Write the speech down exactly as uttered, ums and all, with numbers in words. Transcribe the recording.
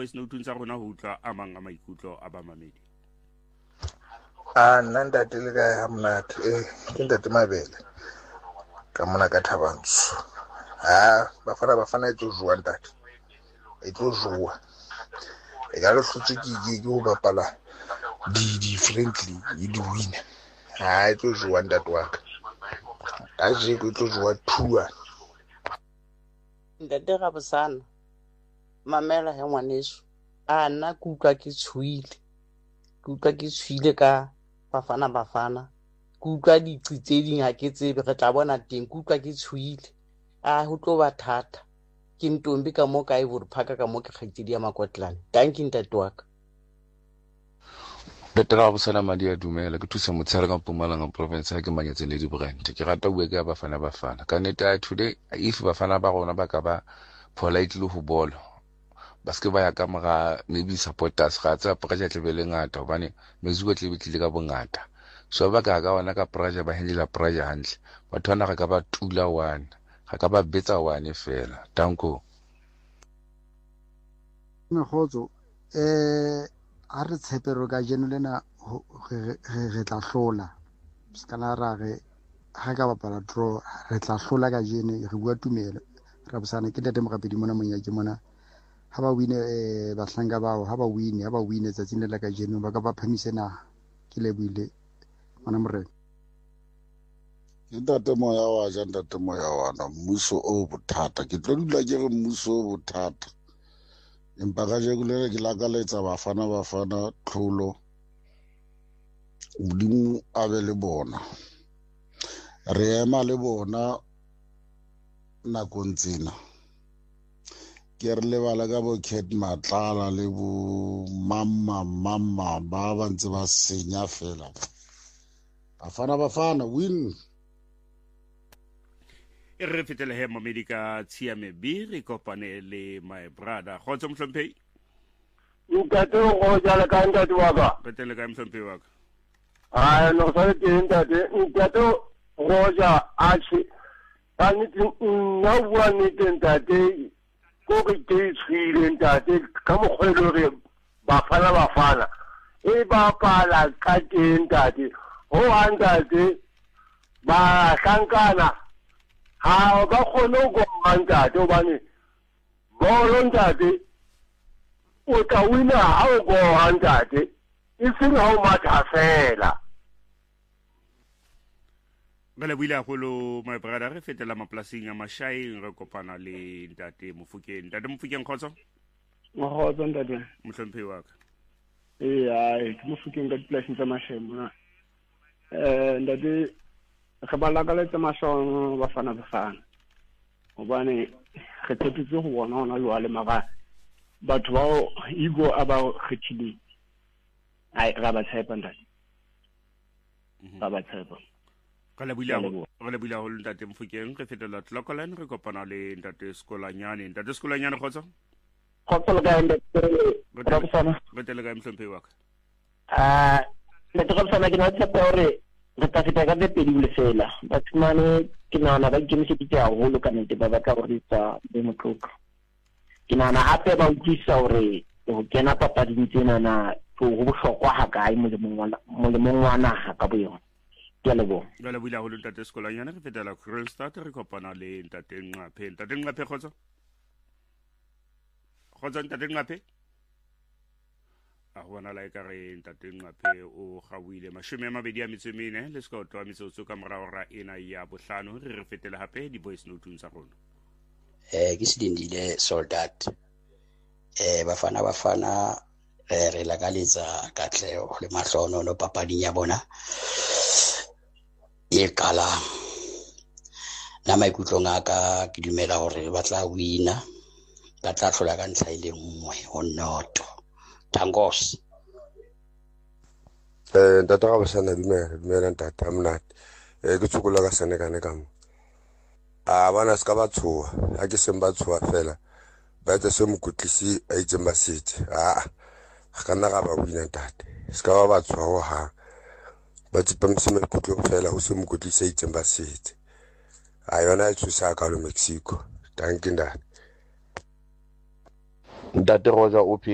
voice note tsa rona ho utlwa a mang a maikutlo a ba mamedi. Ah nna ntate le ka ya monate eh ke ntate Mabele ka mona ka Thabantsho. Ah bafana bafana e tlo jwa ntate e tlo jwa e ka re hlotse ke ke go bapala di di friendly e di win. Ah e tlo jwa ntate wa ka a je go tlo jwa two. Ntate ga bosana mamela he ngwaneso a nna ke utlwa ke tshuile ke utlwa ke tshuile ka bafana bafana ke utlwa ditsi tse ding ha ke tsebe re tla bona teng ke utlwa ke tshuile a ho tlo ba thata ke ntombi ka mo ka Ivory Park ka mo ke kgaitsedi ya Makotlane thank you ntate wa ka. Ntate ga bosana madi a dumela ke thusa motshela ka Mpumalanga province ha ke manyetse le di brand ke rata bua ke bafana bafana ka neta today if bafana ba rona ba ka ba politely ho bolo baske ba ya ka mora maybe supporters ga tsa project le le ngata hobane mezuko tle bitlile ka bongata so ba ka ga ona ka project ba handle project hantle batho bana ga ka ba tula one ga ka ba betsa one fela danko Megotso eh a re tshepero ka jeno lena re tla hlola skana ra re ha ka bapala draw re tla hlola ka jeno re bua tumelo ra bosana ke ntate mogapedi mona monyake mona ha ba wine eh bahlanga bao ha ba wine ha ba wine tsatsing le la ka jeno ba ka ba phamise na ke lebuile mona morena ntate moya wa ja ntate moya wa na mmuso o bothata ke tlo dula ke re mmuso o bothata empa ga je gole ke la ka letsa bafana bafana tlholo modimo a be le bona re ema le bona nakong tsena ke re lebala ka bo Cat Matlala le bo mama mama ba ba ntse ba senya fela bafana bafana win e re fetele he mamedi ka tshiame bi re kopane le my brother khotso mhlomphei ntate go jala ka ntate wa ka fetele ka mhlomphei wa ka a no sa te ntate ntate go ja a chi ani na bua ni ntate ko ke ke tsile ntate ka mo kgwelo re bafana bafana e ba pala ka ke ntate ho ntate ba hlankana ha ba kgone go ntate hobane bolo ntate o tla wina ha o go ntate e seng ha o matha fela Bele buile haholo my brother re fetela maplasing a Mashai re kopana le ntate Mofokeng ntate Mofokeng khotso Mogotso ntate mhlomphei wa ka eh ai ke Mofokeng ka diplasing tsa Mashai mona eh ntate re ba lakala tsa Mashai bafana bafana hobane re tshepetse go bona ona lo ale maga batho bao igo aba khithile ai ra ba tshepa ntate ba ba tshepa ka le buile go le buile go ntate Mofokeng re fetela Tlokolan re kopana le ntate Skolanyane ntate Skolanyane khotso khotso le ga ntate ra bosana re tele ga mhlomphei wa ka ah le tlo tsana ke na tshepa hore re ta feta ka pedi le fela batho mane ke nana ba ikemiseditse haholo ka nnete ba batla gore tsa be motloko ke nana hape ba utlwisa hore go kena papading tsena na go bohlokwa ha kae mo le mongwana mo le mongwana ha ka boyona ke a lebo ga le buile go ntate Skolanyane re fetela Kroonstad re kopana le ntate Nqaphe ntate Nqaphe khotso khotso ntate Nqaphe a bona la ka re ntate Nqaphe o gawile mashome a mabedi a metsemene le ska otwa metsotso ka mora ora ena ya bohlano re re fetela hape di voice note tsa rona eh ke sidindile soldat eh bafana bafana eh re la kaletsa Katlego le Mahlono no papading ya bona e kala na maikutlo ngaka ke dumela hore ba tla wina ba tla hlola ka ntlha ile nngwe ho noto tangos eh ntate ga bosana dumela dumela ntate amnate eh ke tsukola ka sane ka ne ka mo a bana ska ba tshoa ha ke semba tshoa fela ba tla se mokutlisi a itseng ba setse a ga nna ga ba wina ntate ska ba ba tshoa ho ha ba tsipamse maikutlo fela ho se mokutlisi a itseng ba setse a yona e thusa ka lo Mexico thank you ntate ntate Roja o